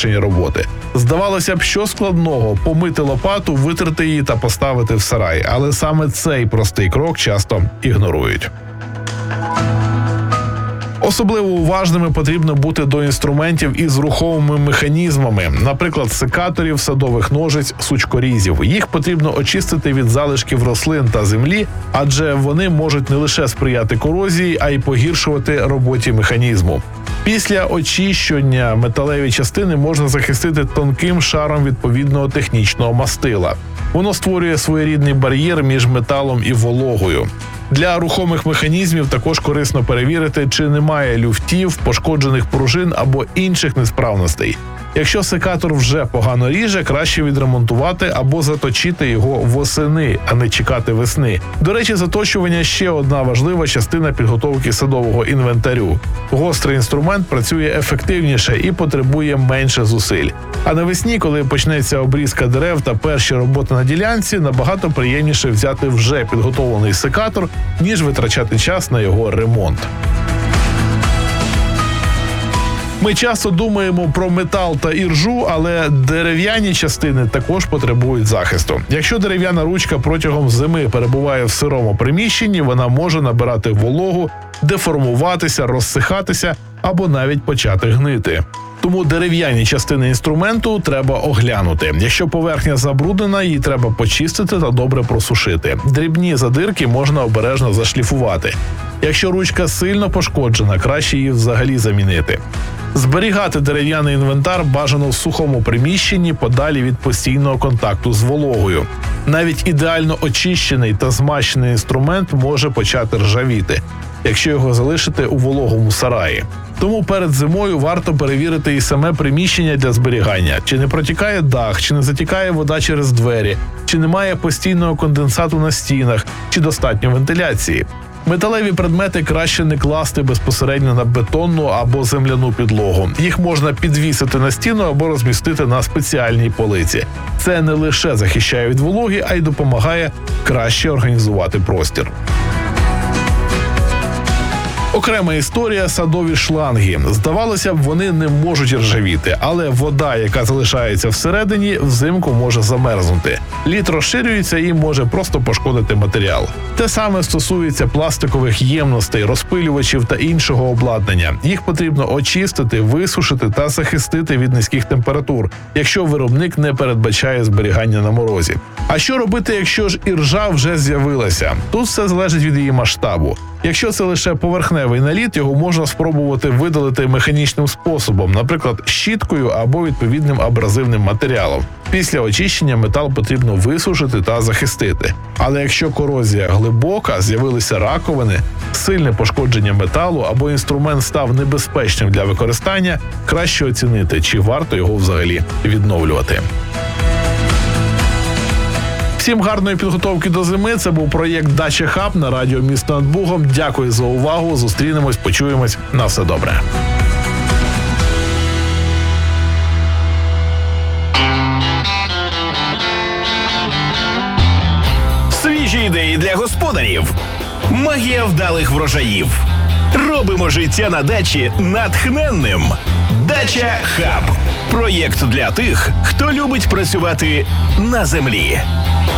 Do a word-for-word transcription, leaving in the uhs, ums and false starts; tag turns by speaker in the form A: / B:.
A: завершення роботи. Здавалося б, що складного – помити лопату, витерти її та поставити в сарай. Але саме цей простий крок часто ігнорують. Особливо уважними потрібно бути до інструментів із рухомими механізмами, наприклад, секаторів, садових ножиць, сучкорізів. Їх потрібно очистити від залишків рослин та землі, адже вони можуть не лише сприяти корозії, а й погіршувати роботі механізму. Після очищення металеві частини можна захистити тонким шаром відповідного технічного мастила. Воно створює своєрідний бар'єр між металом і вологою. Для рухомих механізмів також корисно перевірити, чи немає люфтів, пошкоджених пружин або інших несправностей. Якщо секатор вже погано ріже, краще відремонтувати або заточити його восени, а не чекати весни. До речі, заточування – ще одна важлива частина підготовки садового інвентарю. Гострий інструмент працює ефективніше і потребує менше зусиль. А навесні, коли почнеться обрізка дерев та перші роботи на ділянці, набагато приємніше взяти вже підготовлений секатор, ніж витрачати час на його ремонт. Ми часто думаємо про метал та іржу, але дерев'яні частини також потребують захисту. Якщо дерев'яна ручка протягом зими перебуває в сирому приміщенні, вона може набирати вологу, деформуватися, розсихатися або навіть почати гнити. Тому дерев'яні частини інструменту треба оглянути. Якщо поверхня забруднена, її треба почистити та добре просушити. Дрібні задирки можна обережно зашліфувати. Якщо ручка сильно пошкоджена, краще її взагалі замінити. Зберігати дерев'яний інвентар бажано в сухому приміщенні, подалі від постійного контакту з вологою. Навіть ідеально очищений та змащений інструмент може почати ржавіти, якщо його залишити у вологому сараї. Тому перед зимою варто перевірити і саме приміщення для зберігання. Чи не протікає дах, чи не затікає вода через двері, чи немає постійного конденсату на стінах, чи достатньо вентиляції. Металеві предмети краще не класти безпосередньо на бетонну або земляну підлогу. Їх можна підвісити на стіну або розмістити на спеціальній полиці. Це не лише захищає від вологи, а й допомагає краще організувати простір. Окрема історія – садові шланги. Здавалося б, вони не можуть ржавіти, але вода, яка залишається всередині, взимку може замерзнути. Лід розширюється і може просто пошкодити матеріал. Те саме стосується пластикових ємностей, розпилювачів та іншого обладнання. Їх потрібно очистити, висушити та захистити від низьких температур, якщо виробник не передбачає зберігання на морозі. А що робити, якщо ж іржа вже з'явилася? Тут все залежить від її масштабу. Якщо це лише поверхневий наліт, його можна спробувати видалити механічним способом, наприклад, щіткою або відповідним абразивним матеріалом. Після очищення метал потрібно висушити та захистити. Але якщо корозія глибока, з'явилися раковини, сильне пошкодження металу або інструмент став небезпечним для використання, краще оцінити, чи варто його взагалі відновлювати. Всім гарної підготовки до зими. Це був проєкт «Дача Хаб» на радіо «Місто над Бугом». Дякую за увагу. Зустрінемось, почуємось. На все добре.
B: Свіжі ідеї для господарів. Магія вдалих врожаїв. Робимо життя на дачі натхненним. «Дача Хаб» – проєкт для тих, хто любить працювати на землі.